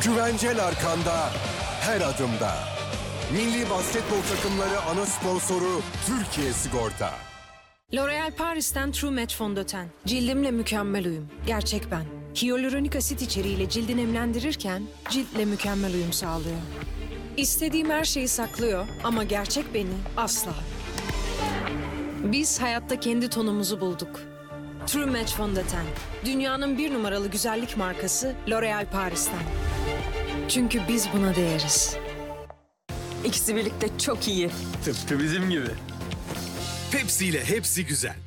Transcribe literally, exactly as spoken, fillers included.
Güvencel arkanda, her adımda. Milli basketbol takımları ana sponsoru Türkiye Sigorta. L'Oréal Paris'ten True Match fondöten. Cildimle mükemmel uyum. Gerçek ben. Hyaluronik asit içeriğiyle cildi nemlendirirken ciltle mükemmel uyum sağlıyor. İstediğim her şeyi saklıyor ama gerçek beni asla. Biz hayatta kendi tonumuzu bulduk. True Match fondöten. Dünyanın bir numaralı güzellik markası L'Oréal Paris'ten. Çünkü biz buna değeriz. İkisi birlikte çok iyi. Tıpkı bizim gibi. Pepsi ile hepsi güzel.